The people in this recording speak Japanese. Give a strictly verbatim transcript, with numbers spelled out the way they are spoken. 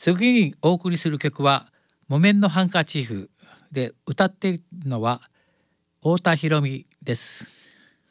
次にお送りする曲は木綿のハンカチーフで、歌っているのは太田裕美です。